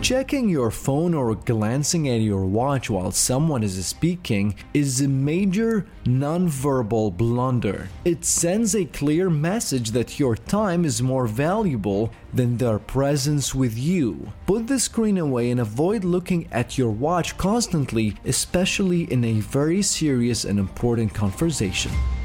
Checking your phone or glancing at your watch while someone is speaking is a major nonverbal blunder. It sends a clear message that your time is more valuable than their presence with you. Put the screen away and avoid looking at your watch constantly, especially in a very serious and important conversation.